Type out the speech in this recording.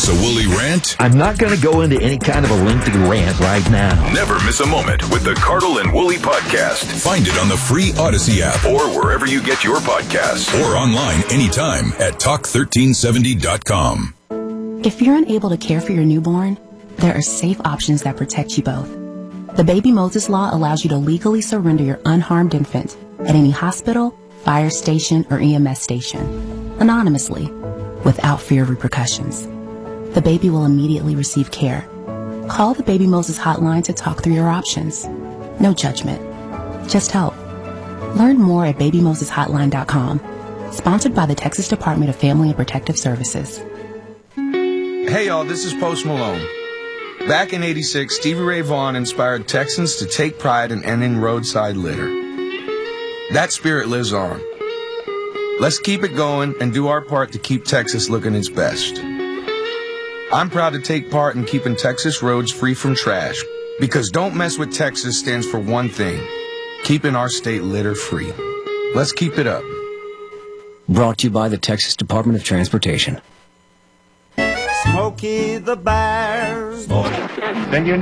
miss a Woolly rant? I'm not going to go into any kind of a lengthy rant right now. Never miss a moment with the Cardle and Woolly podcast. Find it on the free Odyssey app or wherever you get your podcasts, or online anytime at talk1370.com. If you're unable to care for your newborn, there are safe options that protect you both. The Baby Moses Law allows you to legally surrender your unharmed infant at any hospital, fire station, or EMS station, anonymously, without fear of repercussions. The baby will immediately receive care. Call the Baby Moses hotline to talk through your options. No judgment, just help. Learn more at babymoseshotline.com. Sponsored by the Texas Department of Family and Protective Services. Hey y'all, this is Post Malone. Back in '86, Stevie Ray Vaughan inspired Texans to take pride in ending roadside litter. That spirit lives on. Let's keep it going and do our part to keep Texas looking its best. I'm proud to take part in keeping Texas roads free from trash, because Don't Mess with Texas stands for one thing: keeping our state litter free. Let's keep it up. Brought to you by the Texas Department of Transportation. Smokey the Bear's boy. Then you